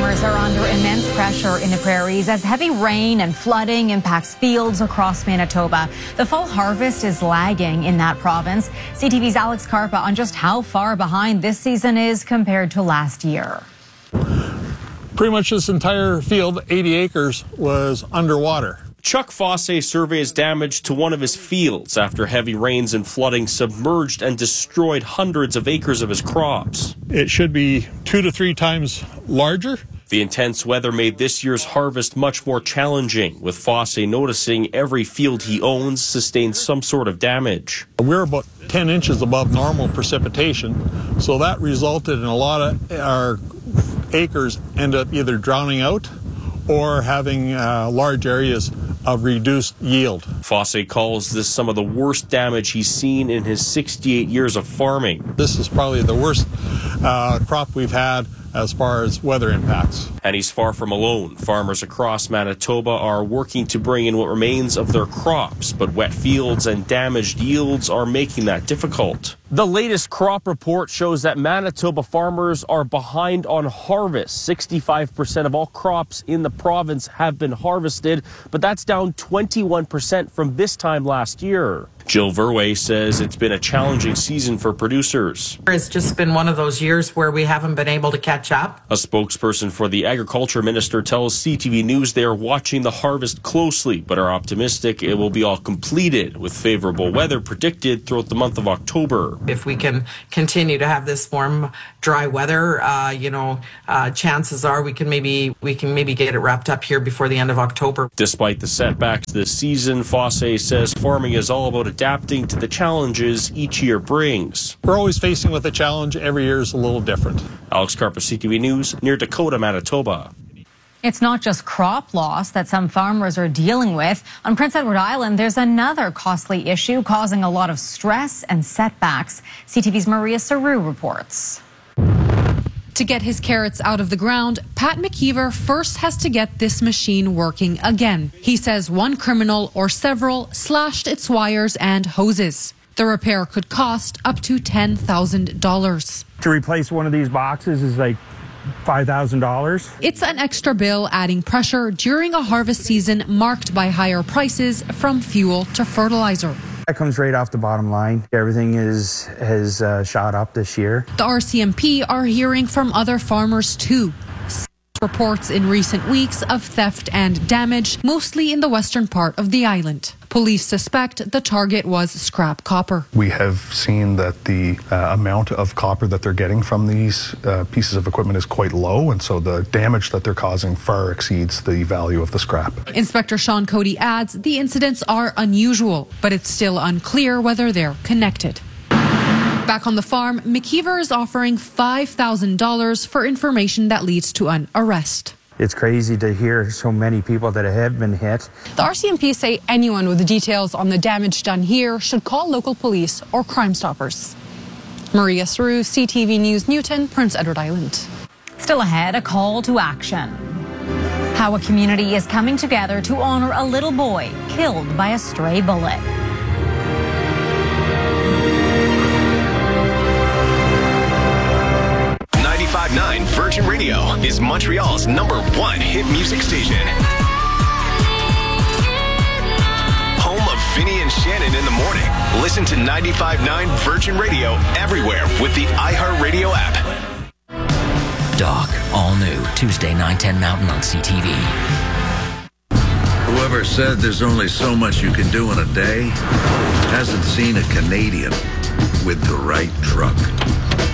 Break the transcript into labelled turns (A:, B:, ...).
A: Farmers are under immense pressure in the prairies as heavy rain and flooding impacts fields across Manitoba. The fall harvest is lagging in that province. CTV's Alex Karpa on just how far behind this season is compared to last year.
B: Pretty much this entire field, 80 acres, was underwater.
C: Chuck Fosse surveys damage to one of his fields after heavy rains and flooding submerged and destroyed hundreds of acres of his crops.
B: It should be 2 to 3 times larger.
C: The intense weather made this year's harvest much more challenging, with Fosse noticing every field he owns sustained some sort of damage.
B: We're about 10 inches above normal precipitation, so that resulted in a lot of our acres end up either drowning out or having large areas of reduced yield.
C: Fosse calls this some of the worst damage he's seen in his 68 years of farming.
B: This is probably the worst crop we've had as far as weather impacts.
C: And he's far from alone. Farmers across Manitoba are working to bring in what remains of their crops, but wet fields and damaged yields are making that difficult. The latest crop report shows that Manitoba farmers are behind on harvest. 65% of all crops in the province have been harvested, but that's down 21% from this time last year. Jill Verwey says it's been a challenging season for producers.
D: It's just been one of those years where we haven't been able to catch up.
C: A spokesperson for the Agriculture Minister tells CTV News they are watching the harvest closely, but are optimistic it will be all completed with favorable weather predicted throughout the month of October.
D: If we can continue to have this warm, dry weather, chances are we can maybe get it wrapped up here before the end of October.
C: Despite the setbacks this season, Fosse says farming is all about adapting to the challenges each year brings.
B: We're always facing with a challenge. Every year is a little different.
C: Alex Karpa, CTV News, near Dakota, Manitoba.
A: It's not just crop loss that some farmers are dealing with. On Prince Edward Island, there's another costly issue causing a lot of stress and setbacks. CTV's Maria Saru reports.
E: To get his carrots out of the ground, Pat McKeever first has to get this machine working again. He says one criminal or several slashed its wires and hoses. The repair could cost up to $10,000.
F: To replace one of these boxes is like $5,000.
E: It's an extra bill adding pressure during a harvest season marked by higher prices from fuel to fertilizer.
F: That comes right off the bottom line. Everything has shot up this year.
E: The RCMP are hearing from other farmers too. Reports in recent weeks of theft and damage, mostly in the western part of the island. Police suspect the target was scrap copper.
G: We have seen that the amount of copper that they're getting from these pieces of equipment is quite low, and so the damage that they're causing far exceeds the value of the scrap.
E: Inspector Sean Cody adds the incidents are unusual, but it's still unclear whether they're connected. Back on the farm, McKeever is offering $5,000 for information that leads to an arrest.
F: It's crazy to hear so many people that have been hit.
E: The RCMP say anyone with the details on the damage done here should call local police or Crime Stoppers. Maria Saru, CTV News, Newton, Prince Edward Island.
A: Still ahead, a call to action. How a community is coming together to honor a little boy killed by a stray bullet.
H: Virgin Radio is Montreal's #1 hit music station. Home of Vinny and Shannon in the morning. Listen to 95.9 Virgin Radio everywhere with the iHeartRadio app.
I: Doc, all new, Tuesday, 9/10 Mountain on CTV.
J: Whoever said there's only so much you can do in a day hasn't seen a Canadian with the right truck.